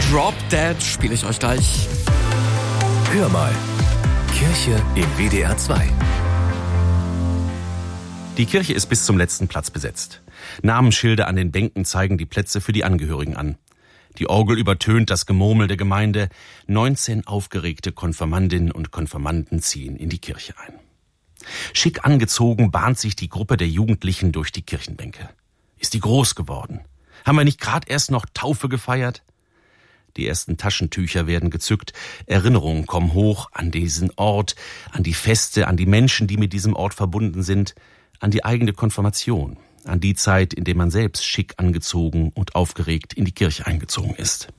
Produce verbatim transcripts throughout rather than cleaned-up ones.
Drop Dead spiele ich euch gleich. Hör mal. Kirche im W D R zwei. Die Kirche ist bis zum letzten Platz besetzt. Namensschilder an den Bänken zeigen die Plätze für die Angehörigen an. Die Orgel übertönt das Gemurmel der Gemeinde. neunzehn aufgeregte Konfirmandinnen und Konfirmanden ziehen in die Kirche ein. Schick angezogen bahnt sich die Gruppe der Jugendlichen durch die Kirchenbänke. Ist die groß geworden? Haben wir nicht gerade erst noch Taufe gefeiert? Die ersten Taschentücher werden gezückt. Erinnerungen kommen hoch an diesen Ort, an die Feste, an die Menschen, die mit diesem Ort verbunden sind, an die eigene Konfirmation, an die Zeit, in der man selbst schick angezogen und aufgeregt in die Kirche eingezogen ist.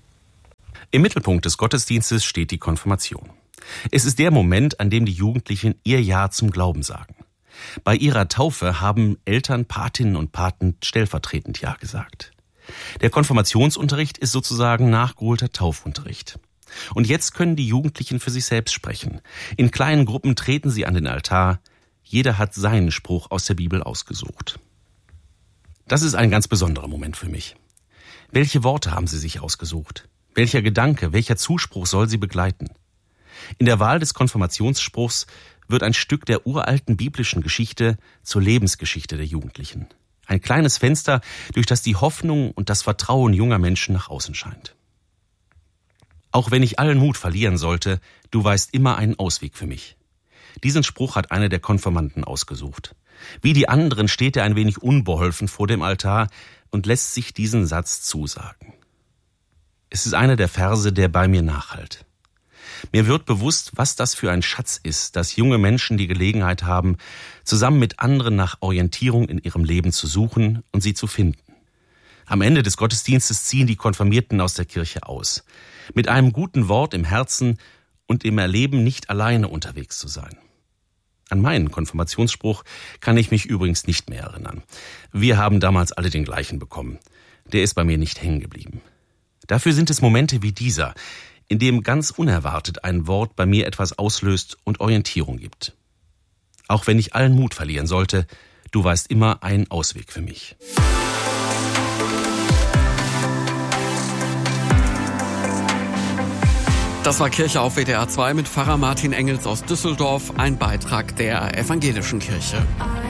Im Mittelpunkt des Gottesdienstes steht die Konfirmation. Es ist der Moment, an dem die Jugendlichen ihr Ja zum Glauben sagen. Bei ihrer Taufe haben Eltern, Patinnen und Paten stellvertretend Ja gesagt. Der Konfirmationsunterricht ist sozusagen nachgeholter Taufunterricht. Und jetzt können die Jugendlichen für sich selbst sprechen. In kleinen Gruppen treten sie an den Altar. Jeder hat seinen Spruch aus der Bibel ausgesucht. Das ist ein ganz besonderer Moment für mich. Welche Worte haben sie sich ausgesucht? Welcher Gedanke, welcher Zuspruch soll sie begleiten? In der Wahl des Konfirmationsspruchs wird ein Stück der uralten biblischen Geschichte zur Lebensgeschichte der Jugendlichen. Ein kleines Fenster, durch das die Hoffnung und das Vertrauen junger Menschen nach außen scheint. Auch wenn ich allen Mut verlieren sollte, du weißt immer einen Ausweg für mich. Diesen Spruch hat einer der Konfirmanden ausgesucht. Wie die anderen steht er ein wenig unbeholfen vor dem Altar und lässt sich diesen Satz zusagen. Es ist einer der Verse, der bei mir nachhallt. Mir wird bewusst, was das für ein Schatz ist, dass junge Menschen die Gelegenheit haben, zusammen mit anderen nach Orientierung in ihrem Leben zu suchen und sie zu finden. Am Ende des Gottesdienstes ziehen die Konfirmierten aus der Kirche aus, mit einem guten Wort im Herzen und im Erleben, nicht alleine unterwegs zu sein. An meinen Konfirmationsspruch kann ich mich übrigens nicht mehr erinnern. Wir haben damals alle den gleichen bekommen. Der ist bei mir nicht hängen geblieben. Dafür sind es Momente wie dieser, in dem ganz unerwartet ein Wort bei mir etwas auslöst und Orientierung gibt. Auch wenn ich allen Mut verlieren sollte, du weißt immer einen Ausweg für mich. Das war Kirche auf W D R zwei mit Pfarrer Martin Engels aus Düsseldorf, ein Beitrag der Evangelischen Kirche.